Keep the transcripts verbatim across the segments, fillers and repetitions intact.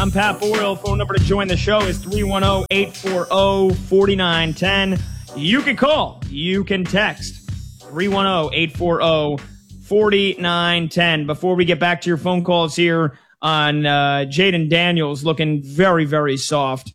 I'm Pat Boyle. Phone number to join the show is three one zero, eight four zero, four nine one zero. You can call. You can text. three one zero, eight four zero, four nine one zero. Before we get back to your phone calls here on uh, Jayden Daniels looking very, very soft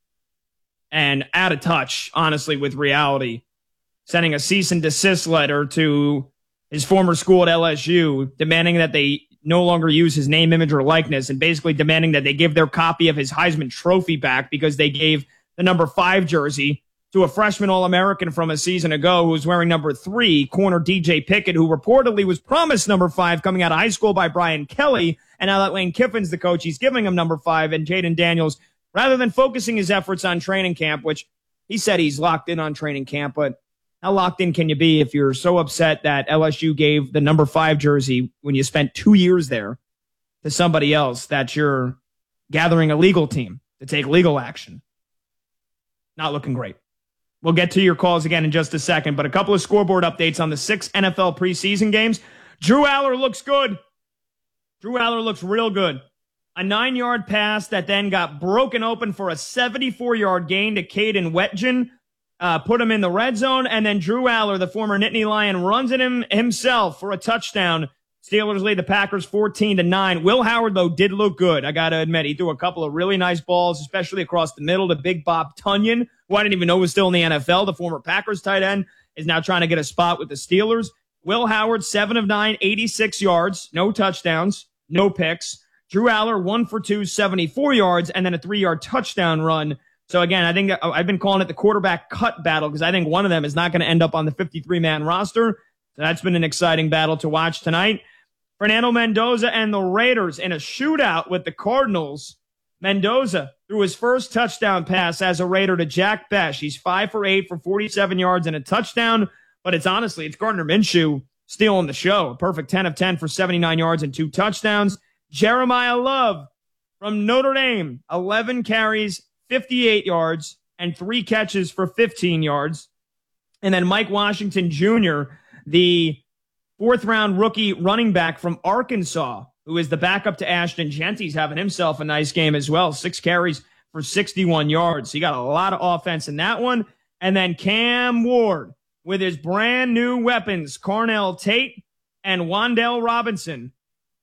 and out of touch, honestly, with reality. Sending a cease and desist letter to his former school at L S U, demanding that they no longer use his name, image, or likeness, and basically demanding that they give their copy of his Heisman Trophy back because they gave the number five jersey to a freshman All-American from a season ago who was wearing number three, corner D J Pickett, who reportedly was promised number five coming out of high school by Brian Kelly, and now that Lane Kiffin's the coach, he's giving him number five, and Jayden Daniels, rather than focusing his efforts on training camp, which he said he's locked in on training camp, but how locked in can you be if you're so upset that L S U gave the number five jersey when you spent two years there to somebody else, that you're gathering a legal team to take legal action? Not looking great. We'll get to your calls again in just a second, but a couple of scoreboard updates on the six N F L preseason games. Drew Aller looks good. Drew Aller looks real good. A nine-yard pass that then got broken open for a seventy-four-yard gain to Caden Wetjen. Uh, put him in the red zone, and then Drew Aller, the former Nittany Lion, runs at him himself for a touchdown. Steelers lead the Packers fourteen to nine. Will Howard, though, did look good. I got to admit, he threw a couple of really nice balls, especially across the middle to Big Bob Tunyon, who I didn't even know was still in the N F L. The former Packers tight end is now trying to get a spot with the Steelers. Will Howard, seven of nine, eighty-six yards, no touchdowns, no picks. Drew Aller, one for two, seventy-four yards, and then a three-yard touchdown run. So, again, I think I've been calling it the quarterback cut battle because I think one of them is not going to end up on the fifty-three man roster. So that's been an exciting battle to watch tonight. Fernando Mendoza and the Raiders in a shootout with the Cardinals. Mendoza threw his first touchdown pass as a Raider to Jack Besh. He's five for eight for forty-seven yards and a touchdown. But it's honestly, it's Gardner Minshew stealing the show. A perfect ten of ten for seventy-nine yards and two touchdowns. Jeremiah Love from Notre Dame, eleven carries, fifty-eight yards, and three catches for fifteen yards. And then Mike Washington Junior, the fourth-round rookie running back from Arkansas, who is the backup to Ashton Genty's, having himself a nice game as well. Six carries for sixty-one yards. So you got a lot of offense in that one. And then Cam Ward with his brand new weapons, Carnell Tate and Wan'Dale Robinson.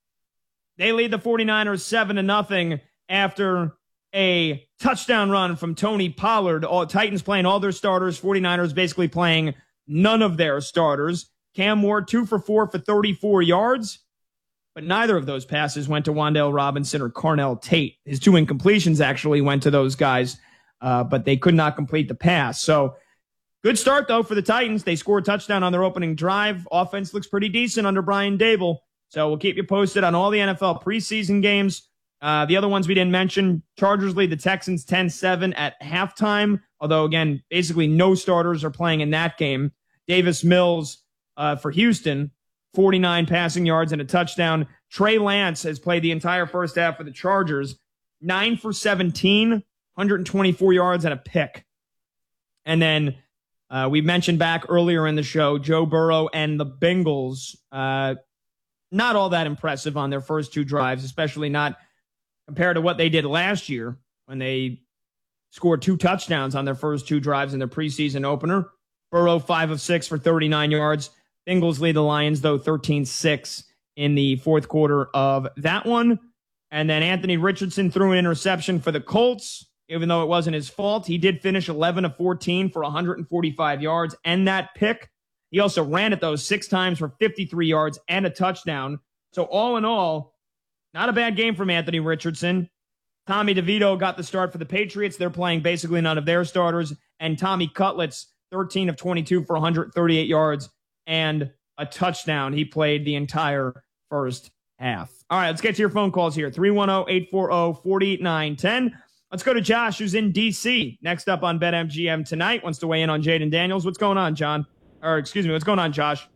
They lead the 49ers seven to nothing after a touchdown run from Tony Pollard. All Titans playing all their starters. 49ers basically playing none of their starters. Cam Ward, two for four for thirty-four yards. But neither of those passes went to Wan'Dale Robinson or Carnell Tate. His two incompletions actually went to those guys, uh, but they could not complete the pass. So good start, though, for the Titans. They scored a touchdown on their opening drive. Offense looks pretty decent under Brian Dable. So we'll keep you posted on all the N F L preseason games. Uh, the other ones we didn't mention, Chargers lead the Texans ten seven at halftime, although, again, basically no starters are playing in that game. Davis Mills uh, for Houston, forty-nine passing yards and a touchdown. Trey Lance has played the entire first half for the Chargers, nine for seventeen, one hundred twenty-four yards and a pick. And then uh, we mentioned back earlier in the show, Joe Burrow and the Bengals, uh, not all that impressive on their first two drives, especially not compared to what they did last year when they scored two touchdowns on their first two drives in their preseason opener. Burrow, five of six for thirty-nine yards. Bengals lead the Lions, though, thirteen six in the fourth quarter of that one. And then Anthony Richardson threw an interception for the Colts, even though it wasn't his fault. He did finish eleven of fourteen for one hundred forty-five yards and that pick. He also ran it, though, six times for fifty-three yards and a touchdown. So all in all, not a bad game from Anthony Richardson. Tommy DeVito got the start for the Patriots. They're playing basically none of their starters. And Tommy Cutlets, thirteen of twenty-two for one hundred thirty-eight yards and a touchdown. He played the entire first half. All right, let's get to your phone calls here. three one zero, eight four zero, four nine one zero. Let's go to Josh, who's in D C. Next up on BetMGM tonight. Wants to weigh in on Jayden Daniels. What's going on, John? Or excuse me, what's going on, Josh?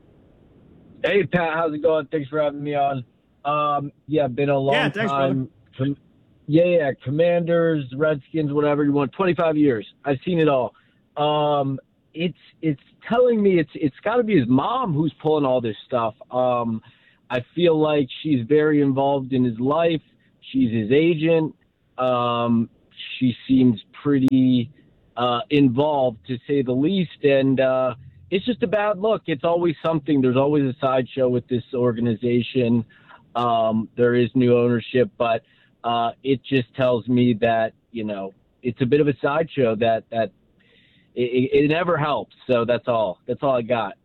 Hey, Pat, how's it going? Thanks for having me on. Um, yeah, been a long yeah, thanks, time. Com- yeah, yeah, Commanders, Redskins, whatever you want. twenty-five years. I've seen it all. Um, it's it's telling me it's it's got to be his mom who's pulling all this stuff. Um, I feel like she's very involved in his life. She's his agent. Um, she seems pretty uh, involved, to say the least. And uh, it's just a bad look. It's always something. There's always a sideshow with this organization. Um, there is new ownership, but uh, it just tells me that, you know, it's a bit of a sideshow that, that it, it never helps. So that's all. That's all I got.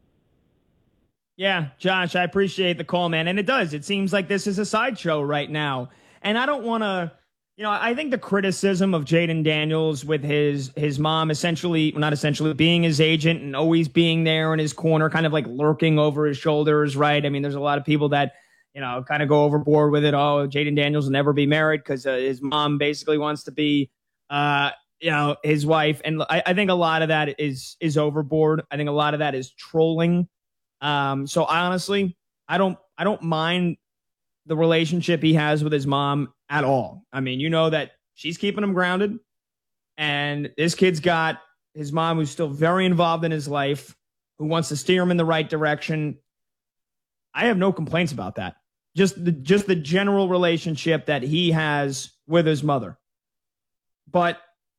Yeah, Josh, I appreciate the call, man. And it does. It seems like this is a sideshow right now. And I don't want to, you know, I think the criticism of Jayden Daniels with his his mom essentially, well, not essentially, being his agent and always being there in his corner, kind of like lurking over his shoulders, right? I mean, there's a lot of people that, you know, kind of go overboard with it. Oh, Jayden Daniels will never be married because uh, his mom basically wants to be, uh, you know, his wife. And I, I think a lot of that is is overboard. I think a lot of that is trolling. Um, so I honestly, I don't, I don't mind the relationship he has with his mom at all. I mean, you know that she's keeping him grounded, and this kid's got his mom who's still very involved in his life, who wants to steer him in the right direction. I have no complaints about that. Just the, just the general relationship that he has with his mother. But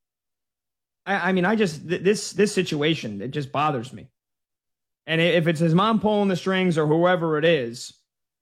I, I mean, I just, th- this, this situation, it just bothers me. And if it's his mom pulling the strings or whoever it is,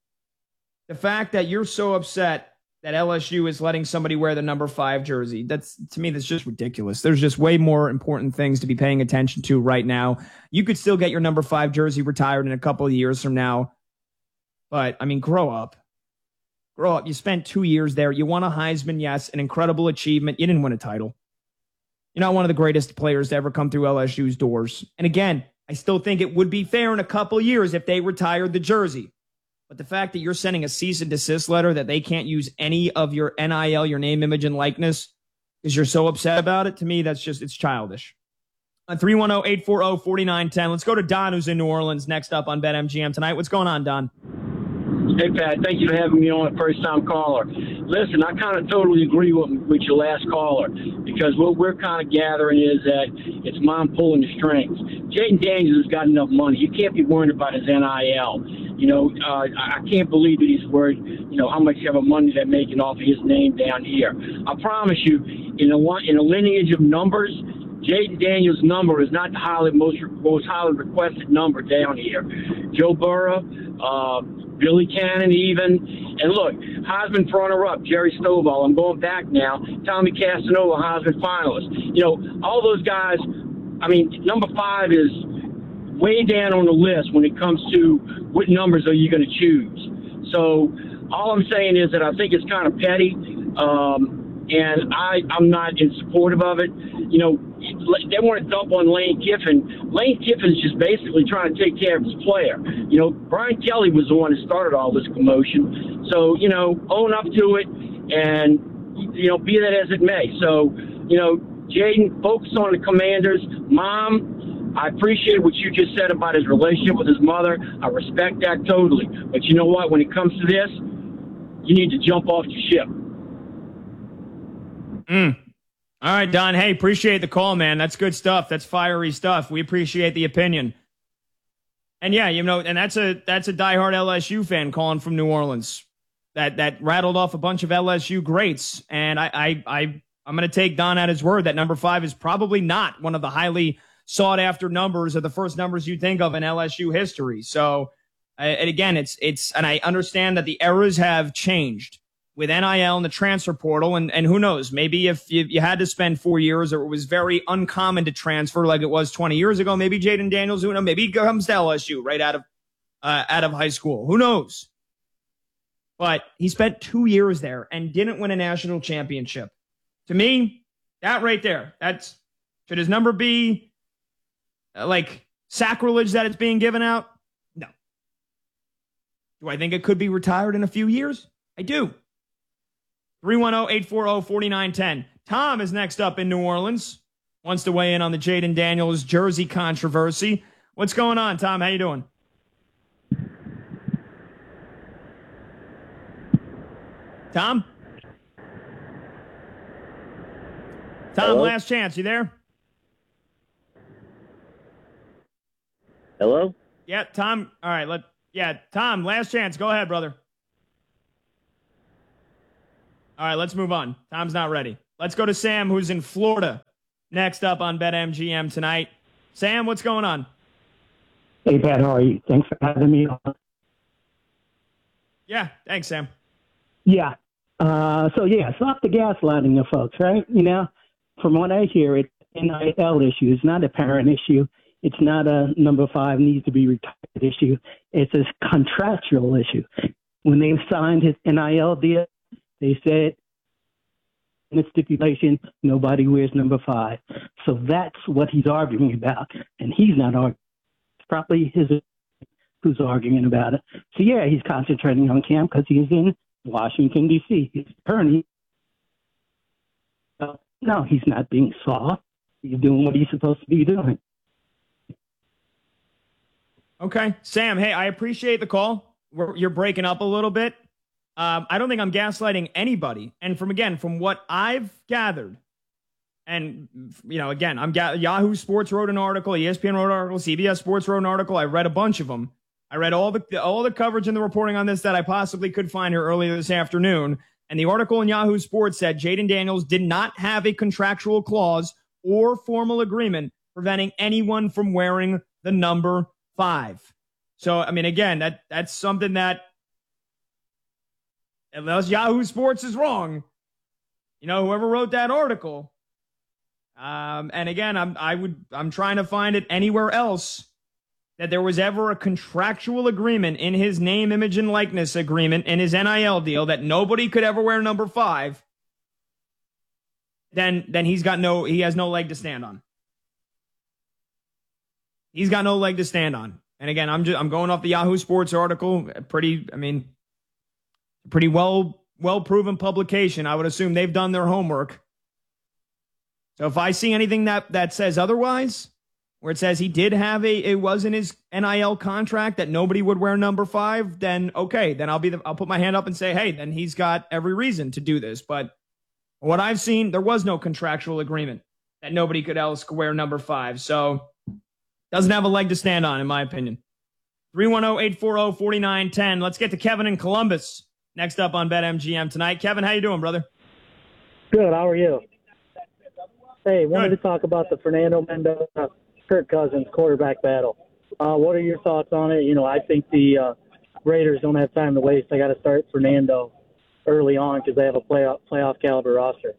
the fact that you're so upset that L S U is letting somebody wear the number five jersey, that's, to me, that's just ridiculous. There's just way more important things to be paying attention to right now. You could still get your number five jersey retired in a couple of years from now. But, I mean, grow up. Grow up. You spent two years there. You won a Heisman, yes, an incredible achievement. You didn't win a title. You're not one of the greatest players to ever come through L S U's doors. And again, I still think it would be fair in a couple years if they retired the jersey. But the fact that you're sending a cease and desist letter that they can't use any of your N I L, your name, image, and likeness, because you're so upset about it, to me, that's just, it's childish. On three one zero, eight four zero, four nine one zero. Let's go to Don, who's in New Orleans, next up on BetMGM tonight. What's going on, Don? Hey, Pat, thank you for having me on, first-time caller. Listen, I kind of totally agree with, with your last caller, because what we're kind of gathering is that it's mom pulling the strings. Jayden Daniels has got enough money. You can't be worried about his N I L. You know, uh, I can't believe that he's worried, you know, how much of a money they're making off of his name down here. I promise you, in a, in a lineage of numbers, Jayden Daniels' number is not the highly, most, most highly requested number down here. Joe Burrow, uh, Billy Cannon even. And look, Heisman runner-up, Jerry Stovall. I'm going back now. Tommy Casanova, Heisman finalist. You know, all those guys, I mean, number five is way down on the list when it comes to what numbers are you going to choose. So all I'm saying is that I think it's kind of petty, um, and I, I'm not in supportive of it. You know, they want to dump on Lane Kiffin. Lane Kiffin's just basically trying to take care of his player. You know, Brian Kelly was the one who started all this commotion. So, you know, own up to it and, you know, be that as it may. So, you know, Jayden, focus on the Commanders. Mom, I appreciate what you just said about his relationship with his mother. I respect that totally. But you know what? When it comes to this, you need to jump off the ship. Mm. All right, Don. Hey, appreciate the call, man. That's good stuff. That's fiery stuff. We appreciate the opinion. And yeah, you know, and that's a that's a diehard L S U fan calling from New Orleans. That that rattled off a bunch of L S U greats. And I I, I I'm going to take Don at his word that number five is probably not one of the highly sought after numbers or the first numbers you think of in L S U history. So, uh, and again, it's it's and I understand that the eras have changed with N I L and the transfer portal, and, and who knows, maybe if you, you had to spend four years or it was very uncommon to transfer like it was twenty years ago, maybe Jayden Daniels, who knows, maybe he comes to L S U right out of uh, out of high school. Who knows? But he spent two years there and didn't win a national championship. To me, that right there, that's, should his number be uh, like sacrilege that it's being given out? No. Do I think it could be retired in a few years? I do. three one zero, eight four zero, four nine one zero. Tom is next up in New Orleans. Wants to weigh in on the Jayden Daniels jersey controversy. What's going on, Tom? How you doing? Tom? Tom, Hello? last chance. You there? Hello? Yeah, Tom. All right. Let. Yeah, Tom, last chance. Go ahead, brother. All right, let's move on. Tom's not ready. Let's go to Sam, who's in Florida. Next up on BetMGM tonight. Sam, what's going on? Hey, Pat, how are you? Thanks for having me on. Yeah, thanks, Sam. Yeah. Uh, so, yeah, stop the gaslighting you folks, right? You know, from what I hear, it's an N I L issue. It's not a parent issue. It's not a number five needs to be retired issue. It's a contractual issue. When they signed his N I L deal, they said in the stipulation, nobody wears number five. So that's what he's arguing about. And he's not arguing. It's probably his who's arguing about it. So, yeah, he's concentrating on Cam because he's in Washington, D C His attorney, uh, no, he's not being soft. He's doing what he's supposed to be doing. Okay. Sam, hey, I appreciate the call. We're, you're breaking up a little bit. Um, I don't think I'm gaslighting anybody. And from, again, from what I've gathered, and, you know, again, I'm ga- Yahoo Sports wrote an article, E S P N wrote an article, C B S Sports wrote an article. I read a bunch of them. I read all the all the coverage and the reporting on this that I possibly could find here earlier this afternoon. And the article in Yahoo Sports said Jayden Daniels did not have a contractual clause or formal agreement preventing anyone from wearing the number five. So, I mean, again, that that's something that, unless Yahoo Sports is wrong, you know, whoever wrote that article. Um, and again, I'm I would I'm trying to find it anywhere else that there was ever a contractual agreement in his name, image, and likeness agreement in his N I L deal that nobody could ever wear number five. Then then he's got no he has no leg to stand on. He's got no leg to stand on. And again, I'm just I'm going off the Yahoo Sports article. Pretty, I mean, pretty well well proven publication. I would assume they've done their homework. So if I see anything that that says otherwise, where it says he did have a it was in his N I L contract that nobody would wear number five, then okay, then I'll be the, I'll put my hand up and say, hey, then he's got every reason to do this. But what I've seen, there was no contractual agreement that nobody could else wear number five. So doesn't have a leg to stand on, in my opinion. three one zero, eight four zero, four nine one zero. Let's get to Kevin in Columbus next up on BetMGM tonight. Kevin, how you doing, brother? Good. How are you? Hey, wanted Good. to talk about the Fernando Mendoza, Kirk Cousins quarterback battle. Uh, what are your thoughts on it? You know, I think the uh, Raiders don't have time to waste. I got to start Fernando early on because they have a playoff playoff caliber roster.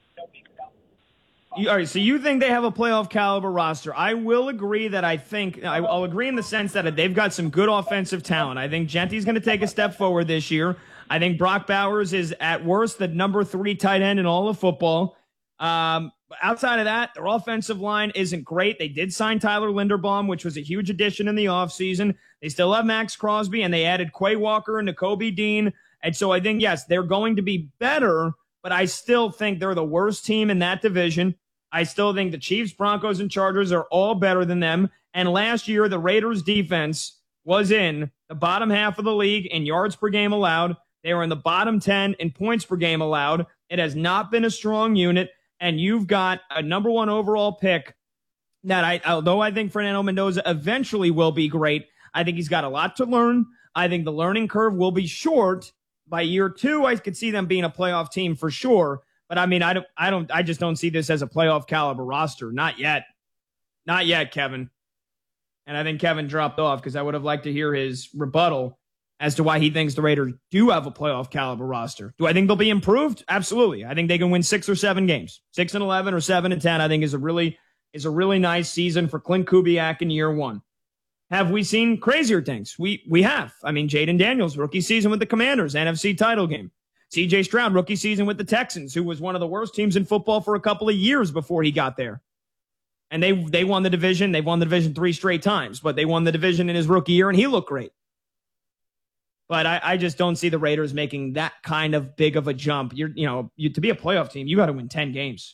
You, all right, so you think they have a playoff caliber roster. I will agree that I think, I, I'll agree in the sense that they've got some good offensive talent. I think Genty's going to take a step forward this year. I think Brock Bowers is at worst the number three tight end in all of football. Um, outside of that, their offensive line isn't great. They did sign Tyler Linderbaum, which was a huge addition in the offseason. They still have Max Crosby, and they added Quay Walker and Nakobe Dean. And so I think, yes, they're going to be better, but I still think they're the worst team in that division. I still think the Chiefs, Broncos, and Chargers are all better than them. And last year, the Raiders' defense was in the bottom half of the league in yards per game allowed. They were in the bottom ten in points per game allowed. It has not been a strong unit. And you've got a number one overall pick that I, although I think Fernando Mendoza eventually will be great, I think he's got a lot to learn. I think the learning curve will be short. By year two, I could see them being a playoff team for sure. But I mean, I don't, I don't, I just don't see this as a playoff caliber roster. Not yet. Not yet, Kevin. And I think Kevin dropped off because I would have liked to hear his rebuttal as to why he thinks the Raiders do have a playoff caliber roster. Do I think they'll be improved? Absolutely. I think they can win six or seven games. Six and eleven or seven and ten, I think is a really is a really nice season for Clint Kubiak in year one. Have we seen crazier things? We we have. I mean, Jayden Daniels, rookie season with the Commanders, N F C title game. C J Stroud, rookie season with the Texans, who was one of the worst teams in football for a couple of years before he got there. And they they won the division. They've won the division three straight times, but they won the division in his rookie year, and he looked great. But I, I just don't see the Raiders making that kind of big of a jump. You're, you know, you, to be a playoff team, you got to win ten games.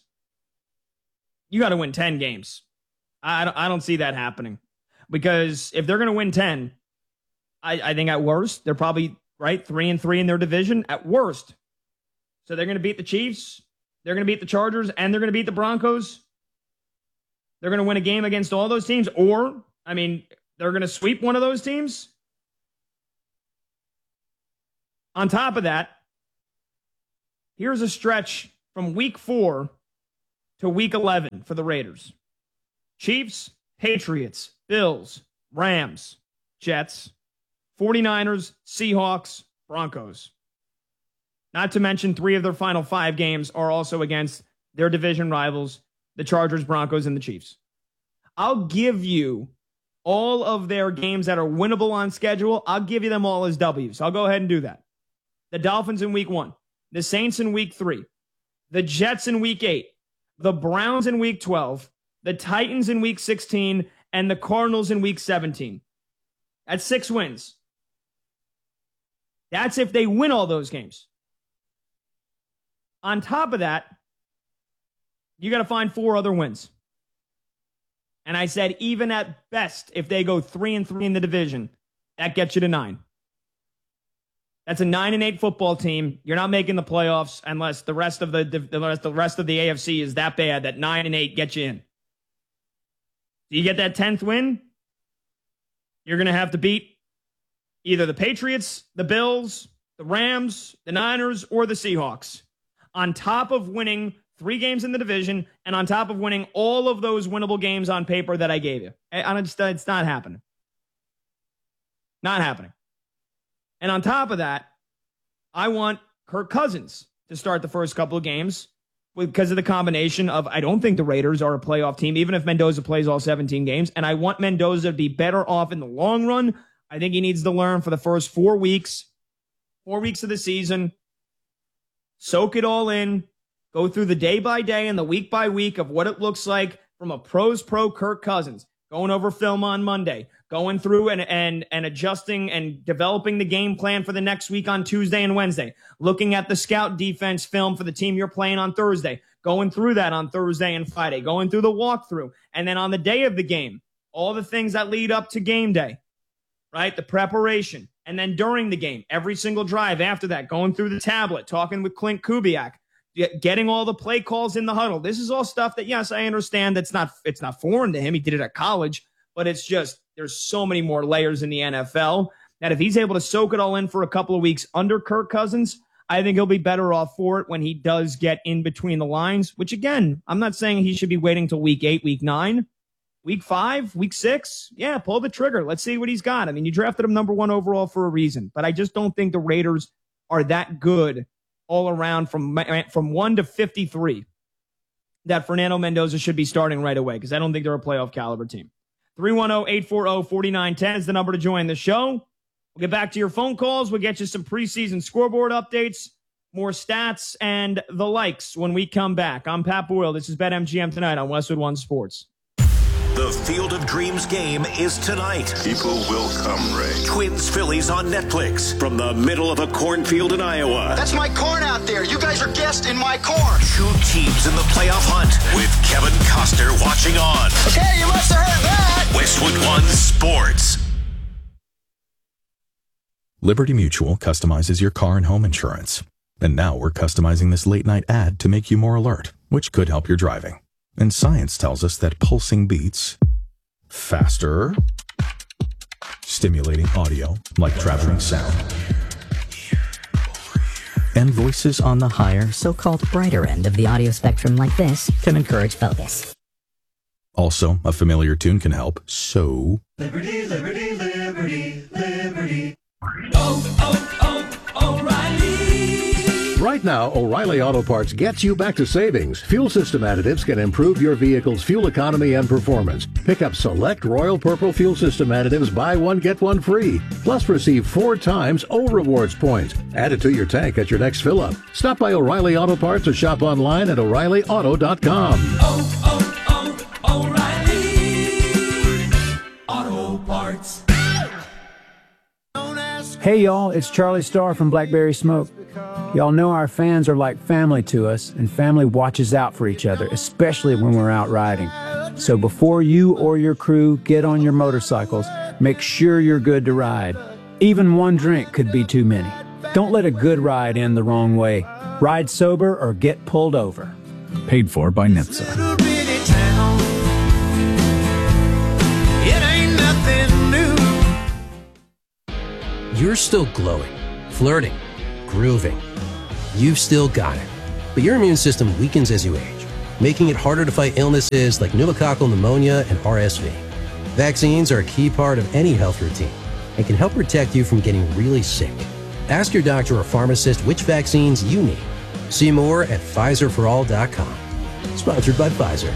You got to win ten games. I don't, I don't see that happening because if they're going to win ten, I, I think at worst they're probably right three and three in their division at worst. So they're going to beat the Chiefs, they're going to beat the Chargers, and they're going to beat the Broncos. They're going to win a game against all those teams, or I mean, they're going to sweep one of those teams. On top of that, Here's a stretch from week four to week eleven for the Raiders. Chiefs, Patriots, Bills, Rams, Jets, 49ers, Seahawks, Broncos. Not to mention three of their final five games are also against their division rivals, the Chargers, Broncos, and the Chiefs. I'll give you all of their games that are winnable on schedule. I'll give you them all as W's. I'll go ahead and do that. The Dolphins in week one, the Saints in week three, the Jets in week eight, the Browns in week twelve, the Titans in week sixteen, and the Cardinals in week seventeen. That's six wins. That's if they win all those games. On top of that, you got to find four other wins. And I said, even at best, if they go three and three in the division, that gets you to nine. That's a nine and eight football team. You're not making the playoffs unless the rest of the, the rest, the rest of the A F C is that bad that nine and eight get you in. Do you get that tenth win? You're going to have to beat either the Patriots, the Bills, the Rams, the Niners, or the Seahawks. On top of winning three games in the division, and on top of winning all of those winnable games on paper that I gave you. I, just, it's not happening. Not happening. And on top of that, I want Kirk Cousins to start the first couple of games because of the combination of, I don't think the Raiders are a playoff team, even if Mendoza plays all seventeen games, and I want Mendoza to be better off in the long run. I think he needs to learn for the first four weeks, four weeks of the season, soak it all in, go through the day by day and the week by week of what it looks like from a pros pro Kirk Cousins, going over film on Monday, going through and, and, and adjusting and developing the game plan for the next week on Tuesday and Wednesday, looking at the scout defense film for the team you're playing on Thursday, going through that on Thursday and Friday, going through the walkthrough, and then on the day of the game, all the things that lead up to game day, right? The preparation, and then during the game, every single drive after that, going through the tablet, talking with Clint Kubiak, getting all the play calls in the huddle. This is all stuff that, yes, I understand that's not, it's not foreign to him. He did it at college, but it's just, there's so many more layers in the N F L that if he's able to soak it all in for a couple of weeks under Kirk Cousins, I think he'll be better off for it when he does get in between the lines, which again, I'm not saying he should be waiting till week eight, week nine, week five, week six. Yeah, pull the trigger. Let's see what he's got. I mean, you drafted him number one overall for a reason, but I just don't think the Raiders are that good all around from from one to fifty-three that Fernando Mendoza should be starting right away because I don't think they're a playoff caliber team. three one zero, eight four zero, four nine one zero is the number to join the show. We'll get back to your phone calls. We'll get you some preseason scoreboard updates, more stats, and the likes when we come back. I'm Pat Boyle. This is BetMGM Tonight on Westwood One Sports. The Field of Dreams game is tonight. People will come, Ray. Twins Phillies on Netflix from the middle of a cornfield in Iowa. That's my corn out there. You guys are guests in my corn. Two teams in the playoff hunt with Kevin Costner watching on. Okay, you must have heard that. Westwood One Sports. Liberty Mutual customizes your car and home insurance. And now we're customizing this late night ad to make you more alert, which could help your driving. And science tells us that pulsing beats, faster, stimulating audio like traveling sound, and voices on the higher, so-called brighter end of the audio spectrum like this can encourage focus. Also, a familiar tune can help, so... Liberty, liberty, liberty, liberty. Oh, oh, oh, O'Reilly! Right now, O'Reilly Auto Parts gets you back to savings. Fuel system additives can improve your vehicle's fuel economy and performance. Pick up select Royal Purple fuel system additives, buy one, get one free. Plus receive four times O Rewards points. Add it to your tank at your next fill-up. Stop by O'Reilly Auto Parts or shop online at O'Reilly Auto dot com. Oh, oh, oh, O'Reilly Auto Parts. Hey y'all, it's Charlie Starr from Blackberry Smoke. Y'all know our fans are like family to us, and family watches out for each other, especially when we're out riding. So before you or your crew get on your motorcycles, make sure you're good to ride. Even one drink could be too many. Don't let a good ride end the wrong way. Ride sober or get pulled over. Paid for by N H T S A. You're still glowing, flirting, grooving. you've still got it. But your immune system weakens as you age, making it harder to fight illnesses like pneumococcal pneumonia and R S V. Vaccines are a key part of any health routine and can help protect you from getting really sick. Ask your doctor or pharmacist which vaccines you need. See more at Pfizer for all dot com. Sponsored by Pfizer.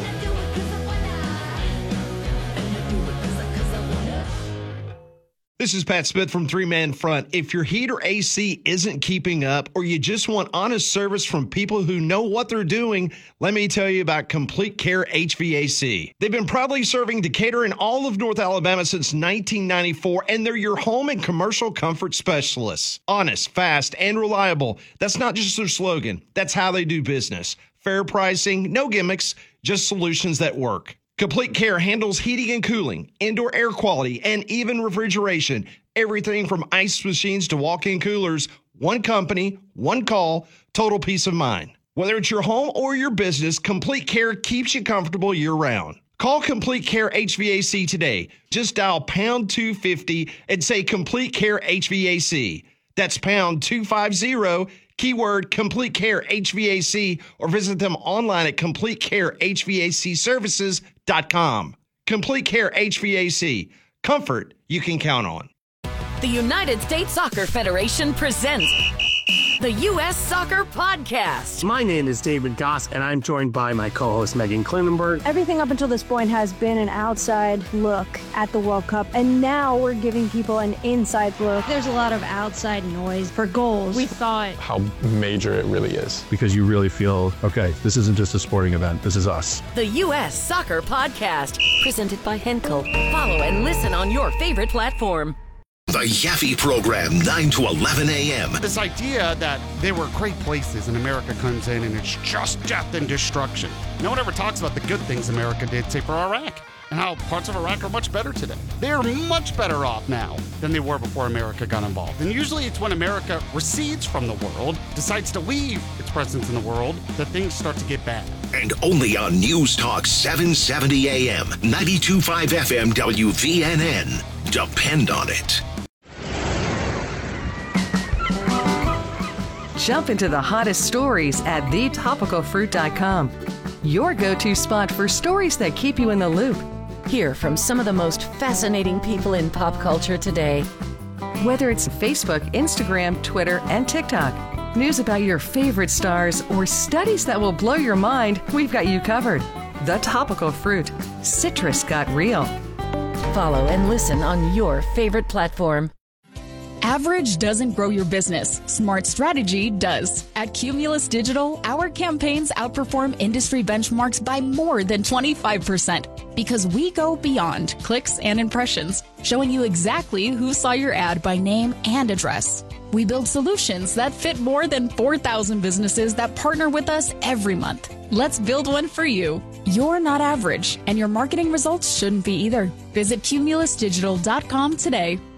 This is Pat Smith from Three Man Front. If your heat or A C isn't keeping up, or you just want honest service from people who know what they're doing, let me tell you about Complete Care H V A C. They've been proudly serving Decatur and all of North Alabama since nineteen ninety-four, and they're your home and commercial comfort specialists. Honest, fast, and reliable. That's not just their slogan. That's how they do business. Fair pricing, no gimmicks, just solutions that work. Complete Care handles heating and cooling, indoor air quality, and even refrigeration. Everything from ice machines to walk-in coolers. One company, one call, total peace of mind. Whether it's your home or your business, Complete Care keeps you comfortable year-round. Call Complete Care H V A C today. Just dial pound two fifty and say Complete Care H V A C. That's pound two fifty, keyword Complete Care H V A C, or visit them online at complete care h v a c services dot com. Complete Care H V A C. Comfort you can count on. The United States Soccer Federation presents the U S Soccer Podcast. My name is David Goss, and I'm joined by my co-host Megan Klinenberg. Everything up until this point has been an outside look at the World Cup, and now we're giving people an inside look. There's a lot of outside noise for goals. We thought how major it really is. Because you really feel, okay, this isn't just a sporting event, this is us. The U S Soccer Podcast, presented by Henkel. Follow and listen on your favorite platform. The Yaffe Program, nine to eleven a.m. This idea that there were great places and America comes in and it's just death and destruction. No one ever talks about the good things America did, say, for Iraq, and how parts of Iraq are much better today. They're much better off now than they were before America got involved. And usually it's when America recedes from the world, decides to leave its presence in the world, that things start to get bad. And only on News Talk seven seventy a.m., ninety-two point five F M W V N N. Depend on it. Jump into the hottest stories at the topical fruit dot com. Your go-to spot for stories that keep you in the loop. Hear from some of the most fascinating people in pop culture today. Whether it's Facebook, Instagram, Twitter, and TikTok, news about your favorite stars, or studies that will blow your mind, we've got you covered. The Topical Fruit. Citrus got real. Follow and listen on your favorite platform. Average doesn't grow your business. Smart strategy does. At Cumulus Digital, our campaigns outperform industry benchmarks by more than twenty-five percent because we go beyond clicks and impressions, showing you exactly who saw your ad by name and address. We build solutions that fit more than four thousand businesses that partner with us every month. Let's build one for you. You're not average, and your marketing results shouldn't be either. Visit cumulus digital dot com today.